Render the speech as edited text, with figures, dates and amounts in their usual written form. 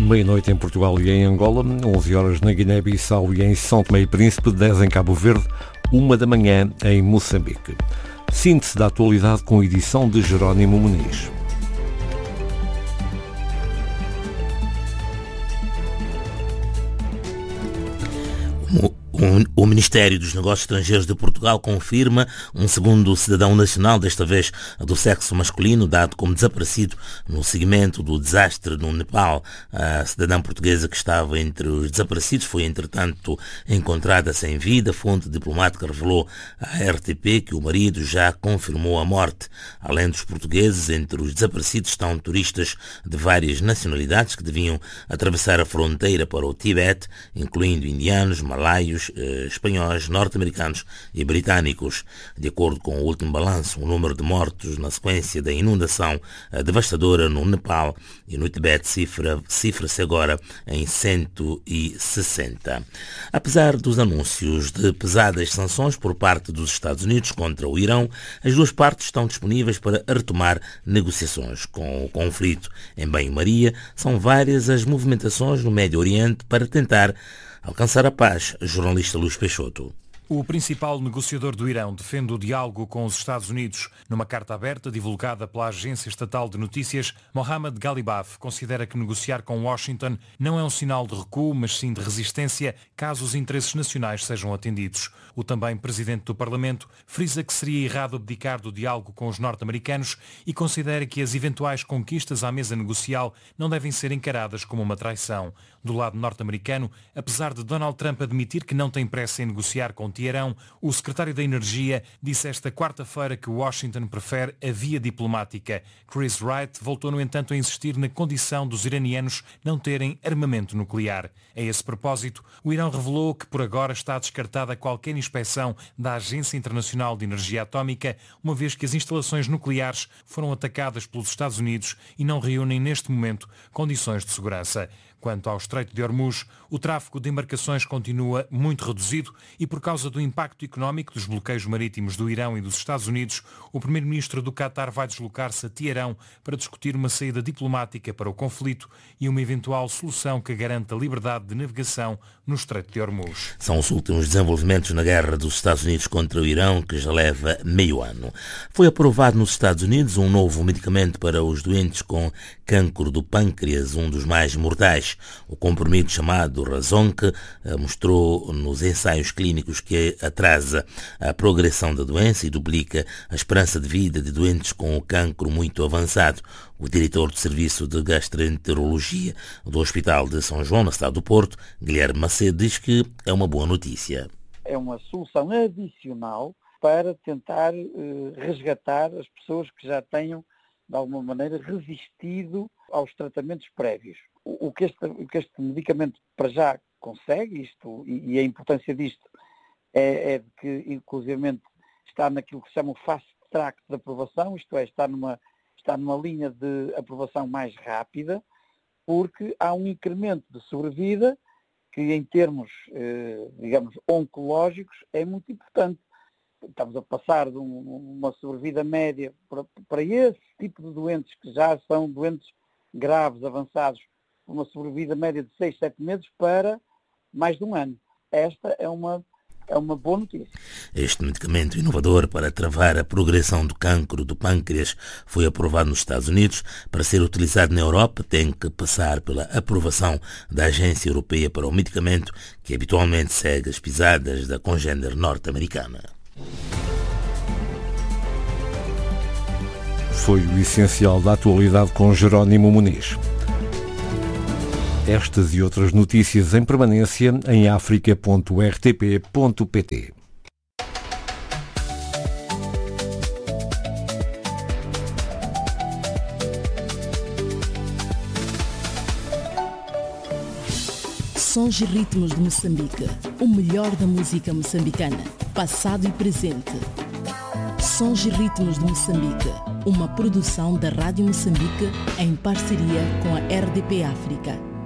meia-noite em Portugal e em Angola, 11 horas na Guiné-Bissau e em São Tomé e Príncipe, 10 em Cabo Verde, 1 da manhã em Moçambique. Síntese da atualidade com edição de Jerónimo Muniz. O Ministério dos Negócios Estrangeiros de Portugal confirma um segundo cidadão nacional, desta vez do sexo masculino, dado como desaparecido no seguimento do desastre no Nepal. A cidadã portuguesa que estava entre os desaparecidos foi, entretanto, encontrada sem vida. A fonte diplomática revelou à RTP que o marido já confirmou a morte. Além dos portugueses, entre os desaparecidos estão turistas de várias nacionalidades que deviam atravessar a fronteira para o Tibete, incluindo indianos, malaios, espanhóis, norte-americanos e britânicos. De acordo com o último balanço, o número de mortos na sequência da inundação devastadora no Nepal e no Tibete cifra-se agora em 160. Apesar dos anúncios de pesadas sanções por parte dos Estados Unidos contra o Irão, as duas partes estão disponíveis para retomar negociações. Com o conflito em banho-maria, são várias as movimentações no Médio Oriente para tentar alcançar a paz. Jornalista Luís Peixoto. O principal negociador do Irão defende o diálogo com os Estados Unidos. Numa carta aberta divulgada pela Agência Estatal de Notícias, Mohammad Ghalibaf considera que negociar com Washington não é um sinal de recuo, mas sim de resistência, caso os interesses nacionais sejam atendidos. O também presidente do Parlamento frisa que seria errado abdicar do diálogo com os norte-americanos e considera que as eventuais conquistas à mesa negocial não devem ser encaradas como uma traição. Do lado norte-americano, apesar de Donald Trump admitir que não tem pressa em negociar com Teherão, o secretário da Energia disse esta quarta-feira que Washington prefere a via diplomática. Chris Wright voltou, no entanto, a insistir na condição dos iranianos não terem armamento nuclear. A esse propósito, o Irão revelou que por agora está descartada qualquer inspeção da Agência Internacional de Energia Atómica, uma vez que as instalações nucleares foram atacadas pelos Estados Unidos e não reúnem neste momento condições de segurança. Quanto ao Estreito de Hormuz, o tráfego de embarcações continua muito reduzido e, por causa do impacto económico dos bloqueios marítimos do Irão e dos Estados Unidos, o primeiro-ministro do Qatar vai deslocar-se a Teherão para discutir uma saída diplomática para o conflito e uma eventual solução que garanta a liberdade de navegação no Estreito de Hormuz. São os últimos desenvolvimentos na guerra dos Estados Unidos contra o Irão, que já leva meio ano. Foi aprovado nos Estados Unidos um novo medicamento para os doentes com cancro do pâncreas, um dos mais mortais. O comprimido chamado Razonk mostrou nos ensaios clínicos que atrasa a progressão da doença e duplica a esperança de vida de doentes com o cancro muito avançado. O diretor do Serviço de Gastroenterologia do Hospital de São João, na cidade do Porto, Guilherme Macedo, diz que é uma boa notícia. É uma solução adicional para tentar resgatar as pessoas que já tenham, de alguma maneira, resistido aos tratamentos prévios. O que este medicamento para já consegue, isto, e a importância disto é de que, inclusivamente, está naquilo que se chama o fast track de aprovação, isto é, está numa linha de aprovação mais rápida, porque há um incremento de sobrevida que, em termos, digamos, oncológicos, é muito importante. Estamos a passar de uma sobrevida média para esse tipo de doentes, que já são doentes graves, avançados, uma sobrevida média de 6, 7 meses para mais de um ano. Esta é uma boa notícia. Este medicamento inovador para travar a progressão do cancro do pâncreas foi aprovado nos Estados Unidos. Para ser utilizado na Europa, tem que passar pela aprovação da Agência Europeia para o Medicamento, que habitualmente segue as pisadas da congênere norte-americana. Foi o essencial da atualidade com Jerónimo Muniz. Estas e outras notícias em permanência em africa.rtp.pt. Sons e ritmos de Moçambique. O melhor da música moçambicana, passado e presente. Sons e ritmos de Moçambique. Uma produção da Rádio Moçambique em parceria com a RDP África.